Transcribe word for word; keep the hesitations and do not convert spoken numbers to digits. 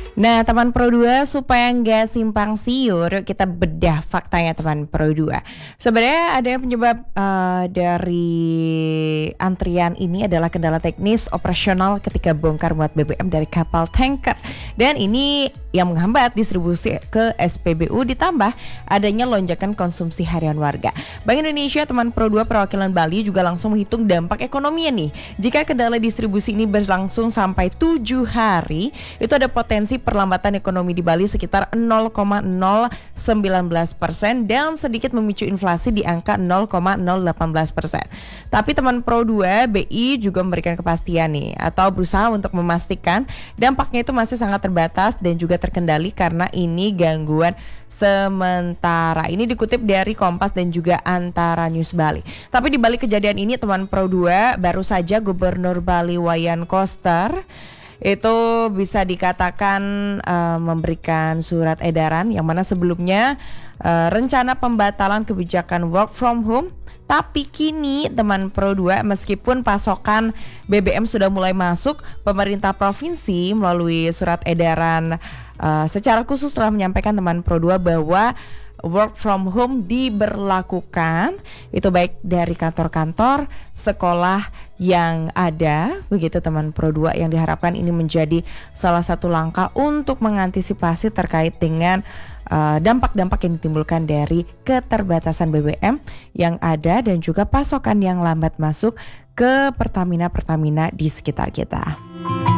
Nah, teman Pro dua, supaya nggak simpang siur, yuk kita bedah faktanya teman Pro dua. Sebenarnya ada yang penyebab eh, dari antrian ini adalah kendala teknis operasional ketika bongkar muat B B M dari kapal tanker. Dan ini yang menghambat distribusi ke S P B U ditambah adanya lonjakan konsumsi harian warga. Bank Indonesia, teman Pro dua perwakilan Bali juga langsung menghitung dampak ekonominya nih. Jika kendala distribusi ini berlangsung sampai tujuh hari, itu ada potensi perlambatan ekonomi di Bali sekitar nol koma nol satu sembilan persen dan sedikit memicu inflasi di angka nol koma nol delapan persen. Tapi teman Pro dua, B I juga memberikan kepastian nih atau berusaha untuk memastikan dampaknya itu masih sangat terbatas dan juga terkendali karena ini gangguan sementara. Ini dikutip dari Kompas dan juga Antara News Bali. Tapi di balik kejadian ini teman Pro dua, baru saja Gubernur Bali Wayan Koster itu bisa dikatakan uh, memberikan surat edaran yang mana sebelumnya uh, rencana pembatalan kebijakan work from home. Tapi kini teman Pro dua, meskipun pasokan B B M sudah mulai masuk, pemerintah provinsi melalui surat edaran uh, secara khusus telah menyampaikan teman Pro dua bahwa work from home diberlakukan, itu baik dari kantor-kantor, sekolah yang ada, begitu teman Pro dua, yang diharapkan ini menjadi salah satu langkah untuk mengantisipasi terkait dengan uh, dampak-dampak yang ditimbulkan dari keterbatasan B B M yang ada dan juga pasokan yang lambat masuk ke Pertamina-Pertamina di sekitar kita.